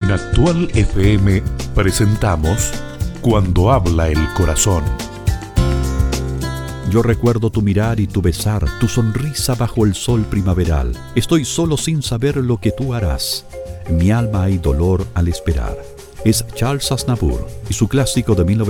En Actual FM presentamos Cuando habla el corazón. Yo recuerdo tu mirar y tu besar, tu sonrisa bajo el sol primaveral. Estoy solo sin saber lo que tú harás. En mi alma hay dolor al esperar. Es Charles Aznavour y su clásico de